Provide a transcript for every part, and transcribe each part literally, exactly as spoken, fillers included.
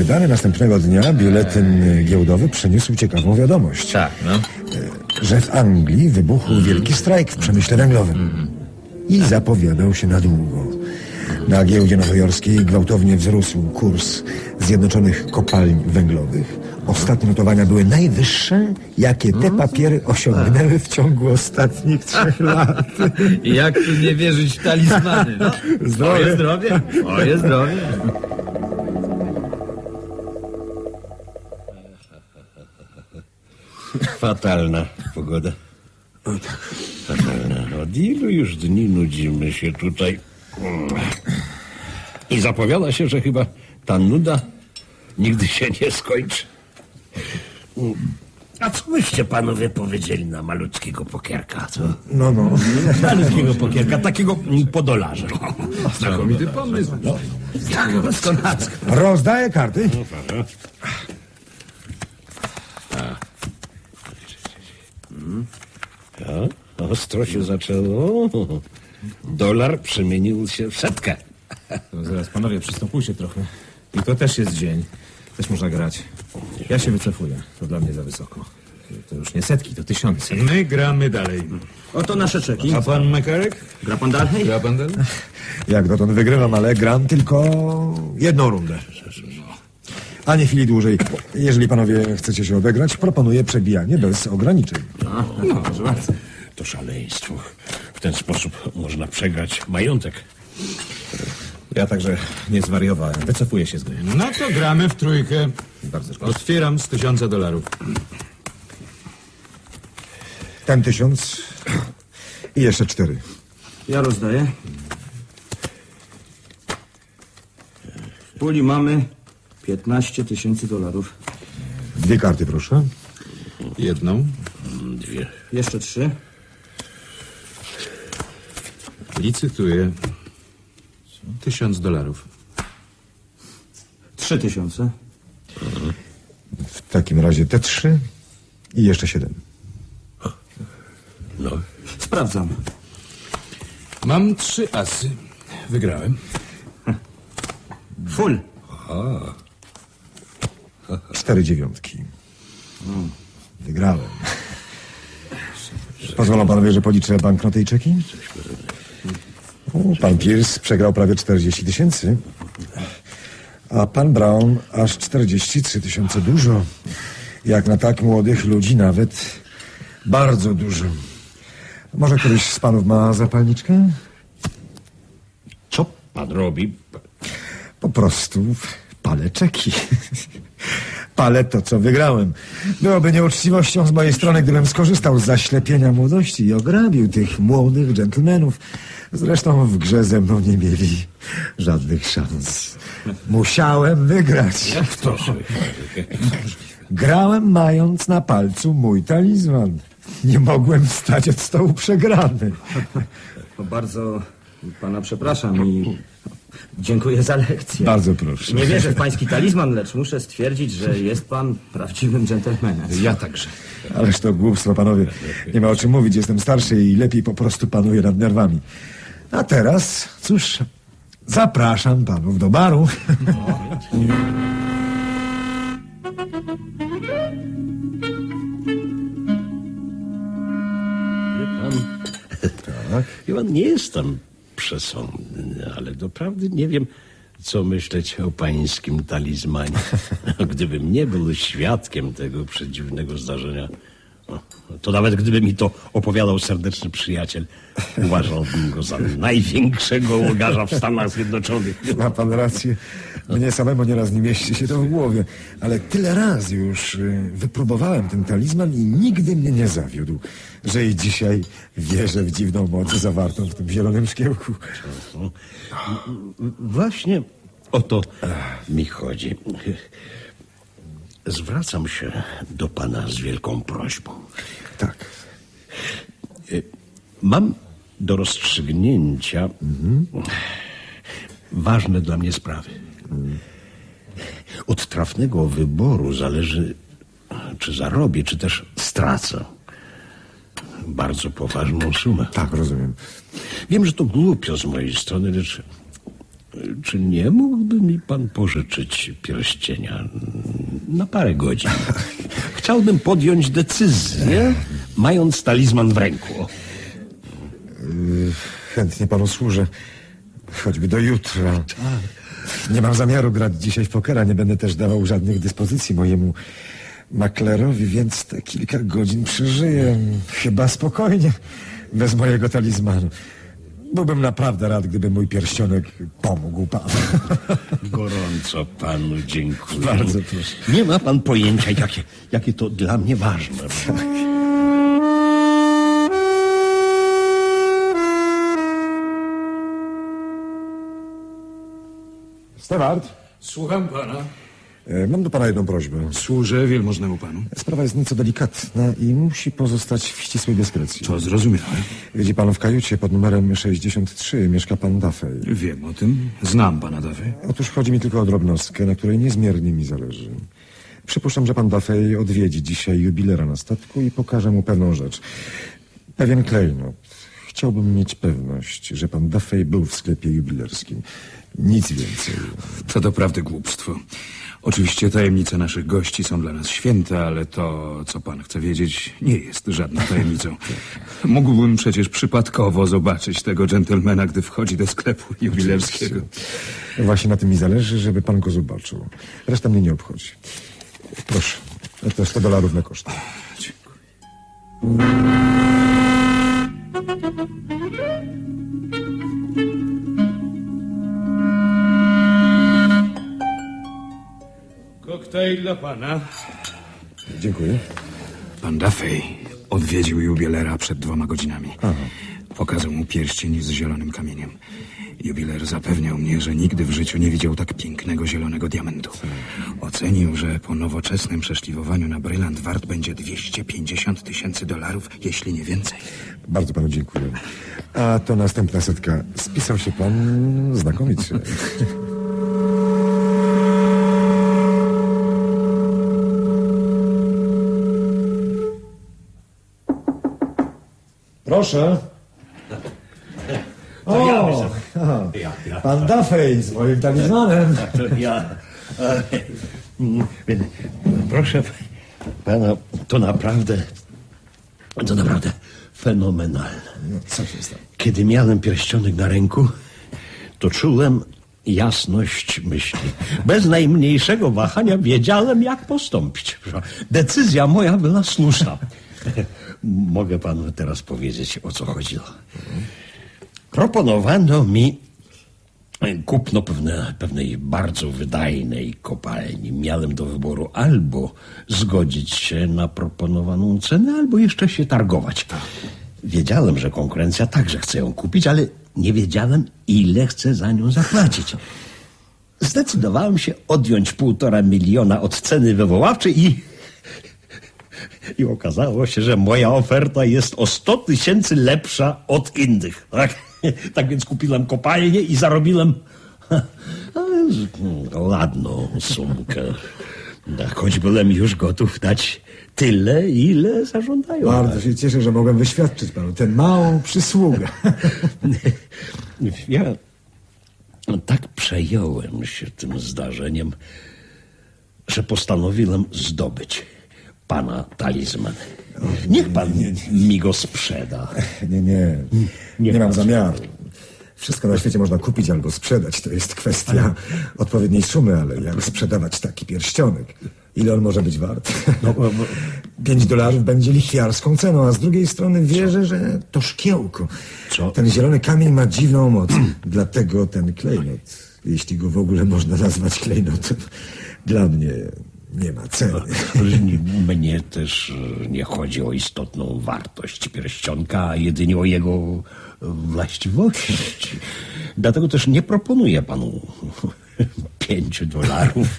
wydany następnego dnia biuletyn giełdowy przyniósł ciekawą wiadomość. Tak, no. Że w Anglii wybuchł wielki strajk w przemyśle węglowym. I zapowiadał się na długo. Na giełdzie nowojorskiej gwałtownie wzrósł kurs Zjednoczonych Kopalń Węglowych. Ostatnie notowania były najwyższe, jakie te papiery osiągnęły w ciągu ostatnich trzech lat. I jak tu nie wierzyć w talizmany, no? Zdrowie. Moje zdrowie, moje zdrowie. Fatalna pogoda. Fatalna. Od ilu już dni nudzimy się tutaj. I zapowiada się, że chyba ta nuda nigdy się nie skończy. A co byście panowie powiedzieli na malutkiego pokierka, co? No, no. Malutkiego pokierka, takiego po dolarze. Znakomity pomysł. No, tak, doskonacko. Rozdaję karty. A, ostro się zaczęło. Dolar przemienił się w setkę. To zaraz, panowie, przystępujcie trochę. I to też jest dzień. Też można grać. Ja się wycofuję. To dla mnie za wysoko. To już nie setki, to tysiące. My gramy dalej. Oto nasze czeki. A pan McCarrick? Gra pan dalej? Gra pan dalej? Jak dotąd wygrywam, ale gram tylko jedną rundę. A nie chwili dłużej. Jeżeli panowie chcecie się odegrać, proponuję przebijanie bez ograniczeń. A, no, proszę bardzo. To szaleństwo. W ten sposób można przegrać majątek. Ja także nie zwariowałem. Wycofuję się z gry. No to gramy w trójkę. Bardzo szkoda. Otwieram z tysiąca dolarów. Ten tysiąc i jeszcze cztery. Ja rozdaję. W puli mamy piętnaście tysięcy dolarów. Dwie karty, proszę. Jedną. Dwie. Jeszcze trzy. Licytuję. Tysiąc dolarów. Trzy tysiące. W takim razie te trzy i jeszcze siedem. No. Sprawdzam. Mam trzy asy. Wygrałem. Full. Cztery dziewiątki. Wygrałem. Pozwolą panowie, że policzę banknoty i czeki? O, pan Pierce przegrał prawie czterdzieści tysięcy. A pan Brown aż czterdzieści trzy tysiące. Dużo. Jak na tak młodych ludzi nawet bardzo dużo. Może któryś z panów ma zapalniczkę? Co pan robi? Po prostu palę czeki. Palę to, co wygrałem. Byłoby nieuczciwością z mojej strony, gdybym skorzystał z zaślepienia młodości i ograbił tych młodych dżentelmenów. Zresztą w grze ze mną nie mieli żadnych szans. Musiałem wygrać. Jak to się... Grałem, mając na palcu mój talizman. Nie mogłem wstać od stołu przegrany. Bardzo pana przepraszam i dziękuję za lekcję. Bardzo proszę. Nie wierzę w pański talizman, lecz muszę stwierdzić, że jest pan prawdziwym dżentelmenem. Ja także. Ależ to głupstwo, panowie. Nie ma o czym mówić. Jestem starszy i lepiej po prostu panuję nad nerwami. A teraz, cóż, zapraszam panów do baru. Pan... Tak? Pan nie jestem przesądny, ale doprawdy nie wiem, co myśleć o pańskim talizmanie. Gdybym nie był świadkiem tego przedziwnego zdarzenia, to nawet gdyby mi to opowiadał serdeczny przyjaciel, uważałbym go za największego łogarza w Stanach Zjednoczonych. Ma pan rację. Mnie samemu nieraz nie mieści się to w głowie. Ale tyle razy już y, wypróbowałem ten talizman i nigdy mnie nie zawiódł. Że i dzisiaj wierzę w dziwną moc zawartą w tym zielonym szkiełku. Właśnie o to mi chodzi. Zwracam się do pana z wielką prośbą. Tak. Mam do rozstrzygnięcia mhm. ważne dla mnie sprawy. Mhm. Od trafnego wyboru zależy, czy zarobię, czy też stracę bardzo poważną sumę. Tak, rozumiem. Wiem, że to głupio z mojej strony, lecz Czy nie mógłby mi pan pożyczyć pierścienia na parę godzin? Chciałbym podjąć decyzję, mając talizman w ręku. Chętnie panu służę. Choćby do jutra. Nie mam zamiaru grać dzisiaj w pokera. Nie będę też dawał żadnych dyspozycji mojemu maklerowi, więc te kilka godzin przeżyję. Chyba spokojnie, bez mojego talizmanu. Byłbym naprawdę rad, gdyby mój pierścionek pomógł panu. Gorąco panu dziękuję. Bardzo proszę. Nie ma pan pojęcia, jakie, jakie to dla mnie ważne. Steward, Słucham pana. e, mam do pana jedną prośbę. Służę wielmożnemu panu. Sprawa jest nieco delikatna i musi pozostać w ścisłej dyskrecji. To zrozumiałem. Widzi pan, w kajucie pod numerem sześćdziesiąt trzy mieszka pan Duffy. Wiem o tym. Znam pana Duffy. Otóż chodzi mi tylko o drobnostkę, na której niezmiernie mi zależy. Przypuszczam, że pan Duffy odwiedzi dzisiaj jubilera na statku i pokaże mu pewną rzecz. Pewien klejnot. Chciałbym mieć pewność, że pan Duffy był w sklepie jubilerskim. Nic więcej. To doprawdy głupstwo. Oczywiście tajemnice naszych gości są dla nas święte, ale to, co pan chce wiedzieć, nie jest żadną tajemnicą. Mógłbym przecież przypadkowo zobaczyć tego dżentelmena, gdy wchodzi do sklepu jubilerskiego. Właśnie na tym mi zależy, żeby pan go zobaczył. Reszta mnie nie obchodzi. Proszę, to sto dolarów na koszt. Dziękuję. Koktajl dla pana. Dziękuję. Pan Duffy odwiedził jubilera przed dwoma godzinami. Aha. Pokazał mu pierścień z zielonym kamieniem. Jubiler zapewniał mnie, że nigdy w życiu nie widział tak pięknego zielonego diamentu. Ocenił, że po nowoczesnym przeszliwowaniu na brylant wart będzie dwieście pięćdziesiąt tysięcy dolarów, jeśli nie więcej. Bardzo panu dziękuję. A to następna setka. Spisał się pan znakomicie. Proszę. O, Ja, ja, pan Duffy z moim talizmanem. to ja. e, mm, Proszę pana, to naprawdę, to naprawdę fenomenalne. No, co się stało? Kiedy miałem pierścionek na ręku, to czułem jasność myśli. Bez najmniejszego wahania wiedziałem, jak postąpić. Decyzja moja była słuszna. Mogę panu teraz powiedzieć, o co chodziło. Proponowano mi kupno pewne, pewnej bardzo wydajnej kopalni. Miałem do wyboru albo zgodzić się na proponowaną cenę, albo jeszcze się targować. Wiedziałem, że konkurencja także chce ją kupić, ale nie wiedziałem, ile chce za nią zapłacić. Zdecydowałem się odjąć półtora miliona od ceny wywoławczej i... I okazało się, że moja oferta jest o sto tysięcy lepsza od innych. Tak? Tak więc kupiłem kopalnię i zarobiłem ładną sumkę. Choć byłem już gotów dać tyle, ile zażądają. Bardzo się cieszę, że mogłem wyświadczyć panu tę małą przysługę. Ja tak przejąłem się tym zdarzeniem, że postanowiłem zdobyć pana talizman. Niech pan mi go sprzeda. Nie, nie. Nie Nie mam pan. zamiaru. Wszystko na świecie można kupić albo sprzedać. To jest kwestia odpowiedniej sumy, ale jak sprzedawać taki pierścionek? Ile on może być wart? No, bo- Pięć dolarów będzie lichwiarską ceną, a z drugiej strony wierzę, że to szkiełko. Co? Ten zielony kamień ma dziwną moc. Dlatego ten klejnot, jeśli go w ogóle można nazwać klejnotem, dla mnie nie ma ceny. Mnie też nie chodzi o istotną wartość pierścionka, a jedynie o jego właściwości. Dlatego też nie proponuję panu pięciu dolarów.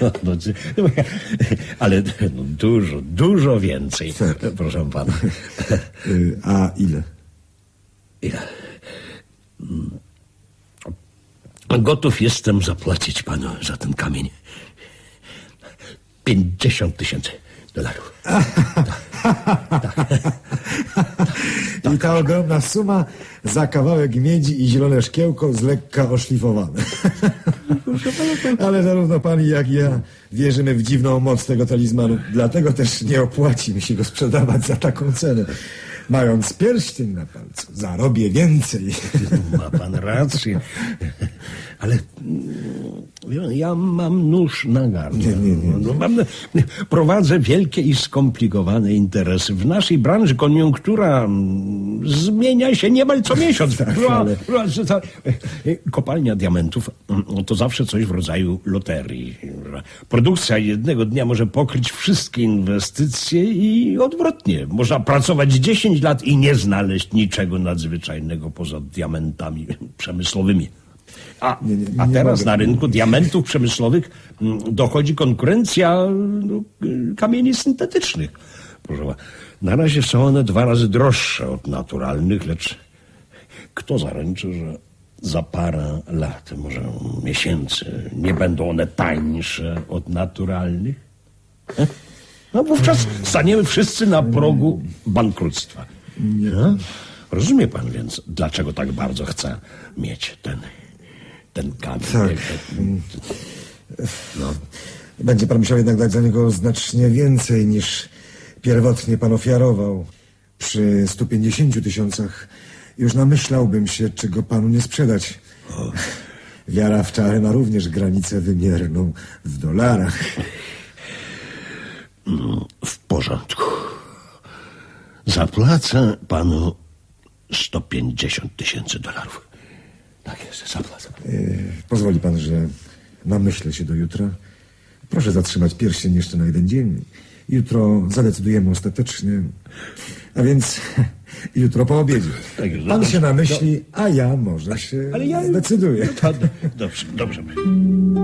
Ale no, dużo, dużo więcej. Proszę pana. Y, A ile? Ile? Gotów jestem zapłacić panu za ten kamień pięćdziesiąt tysięcy dolarów. I ta ogromna suma za kawałek miedzi i zielone szkiełko z lekka oszlifowane. Ale zarówno pani, jak i ja wierzymy w dziwną moc tego talizmanu. Dlatego też nie opłaci mi się go sprzedawać za taką cenę. Mając pierścień na palcu, zarobię więcej. Ma pan rację. Ale mm, ja mam nóż na gardle. Nie, nie, nie. No, mam, prowadzę wielkie i skomplikowane interesy. W naszej branży koniunktura mm, zmienia się niemal co miesiąc. Tak, Była- ale- była- że ta- Kopalnia diamentów mm, to zawsze coś w rodzaju loterii. Produkcja jednego dnia może pokryć wszystkie inwestycje i odwrotnie. Można pracować dziesięć lat i nie znaleźć niczego nadzwyczajnego poza diamentami przemysłowymi. A, Nie, nie, a nie teraz mogę. na rynku diamentów przemysłowych mm, dochodzi konkurencja no, y, kamieni syntetycznych. Proszę pana, na razie są one dwa razy droższe od naturalnych, lecz kto zaręczy, że za parę lat, może miesięcy, nie będą one tańsze od naturalnych? E? No wówczas staniemy wszyscy na progu bankructwa. No? Rozumie pan więc, dlaczego tak bardzo chcę mieć ten, ten kamień? Tak. No. Będzie pan musiał jednak dać za niego znacznie więcej niż pierwotnie pan ofiarował. Przy stu pięćdziesięciu tysiącach już namyślałbym się, czego panu nie sprzedać. Wiara w czary ma również granicę wymierną w dolarach. W porządku. Zapłacę panu sto pięćdziesiąt tysięcy dolarów. Tak jest, zapłacę. Pozwoli pan, że namyślę się do jutra. Proszę zatrzymać pierścień jeszcze na jeden dzień. Jutro zadecydujemy ostatecznie. A więc jutro po obiedzie. Tak jest. Pan się namyśli, a ja może się Ale ja- zdecyduję. Dobrze, dobrze.